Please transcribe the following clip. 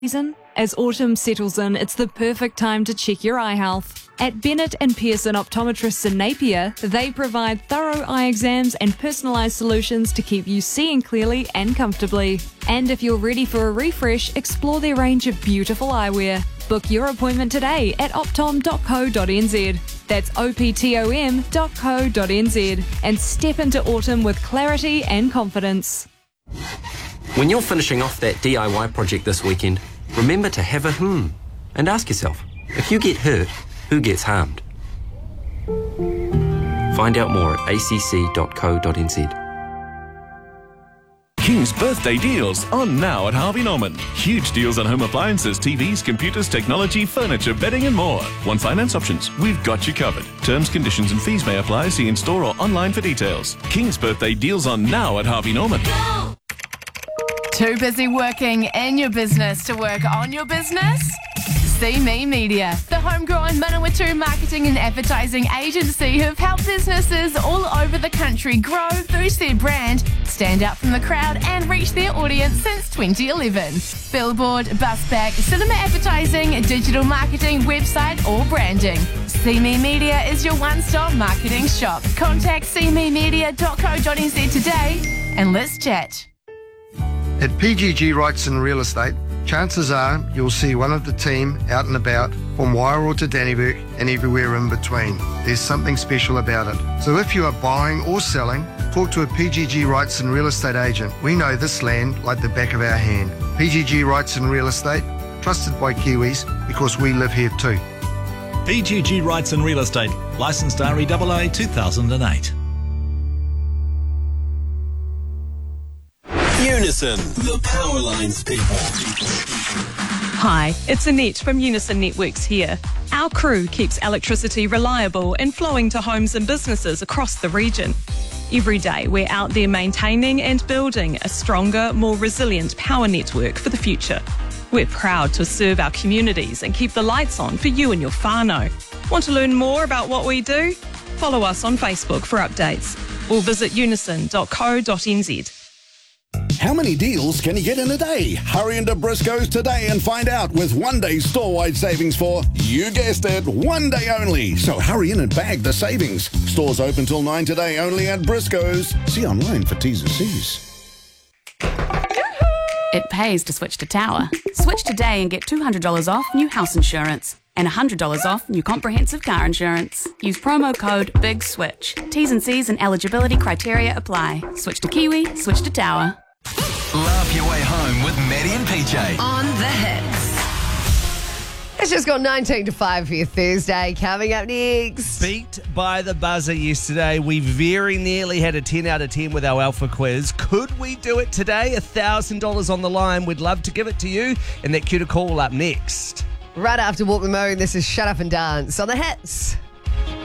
season. As autumn settles in, it's the perfect time to check your eye health. At Bennett and Pearson Optometrists in Napier, they provide thorough eye exams and personalised solutions to keep you seeing clearly and comfortably. And if you're ready for a refresh, explore their range of beautiful eyewear. Book your appointment today at optom.co.nz. That's optom.co.nz. And step into autumn with clarity and confidence. When you're finishing off that DIY project this weekend, remember to have a and ask yourself, if you get hurt, who gets harmed? Find out more at acc.co.nz. King's birthday deals on now at Harvey Norman. Huge deals on home appliances, TVs, computers, technology, furniture, bedding and more. Want finance options? We've got you covered. Terms, conditions and fees may apply. See in store or online for details. King's birthday deals on now at Harvey Norman. Too busy working in your business to work on your business? See Me Media, the homegrown Manawatu marketing and advertising agency who've helped businesses all over the country grow, boost their brand, stand out from the crowd and reach their audience since 2011. Billboard, busback, cinema advertising, digital marketing, website or branding. See Me Media is your one-stop marketing shop. Contact cmemedia.co.nz today and let's chat. At PGG Wrightson Real Estate, chances are you'll see one of the team out and about from Wairoa to Dannevirke and everywhere in between. There's something special about it. So if you are buying or selling, talk to a PGG Wrightson Real Estate agent. We know this land like the back of our hand. PGG Wrightson Real Estate, trusted by Kiwis because we live here too. PGG Wrightson Real Estate, licensed REAA 2008. Unison, the Powerlines people. Hi, it's Annette from Unison Networks here. Our crew keeps electricity reliable and flowing to homes and businesses across the region. Every day we're out there maintaining and building a stronger, more resilient power network for the future. We're proud to serve our communities and keep the lights on for you and your whānau. Want to learn more about what we do? Follow us on Facebook for updates or visit unison.co.nz. How many deals can you get in a day? Hurry into Briscoe's today and find out with 1 day store-wide savings for, you guessed it, 1 day only. So hurry in and bag the savings. Stores open till 9 today only at Briscoe's. See online for T's and C's. It pays to switch to Tower. Switch today and get $200 off new house insurance and $100 off new comprehensive car insurance. Use promo code BIGSWITCH. T's and C's and eligibility criteria apply. Switch to Kiwi, switch to Tower. Laugh your way home with Maddie and PJ. On the hits. It's just got 19 to 5 for your Thursday. Coming up next. Beat by the buzzer yesterday. We very nearly had a 10 out of 10 with our Alpha quiz. Could we do it today? $1,000 on the line. We'd love to give it to you. And that cue to call up next. Right after Walk the Moon, this is Shut Up and Dance on the hits.